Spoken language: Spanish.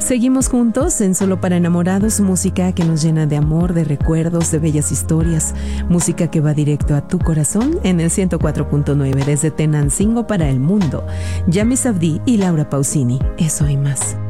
Seguimos juntos en Solo para Enamorados, música que nos llena de amor, de recuerdos, de bellas historias, música que va directo a tu corazón en el 104.9 desde Tenancingo para el mundo. Yami Sabdi y Laura Pausini, eso y más.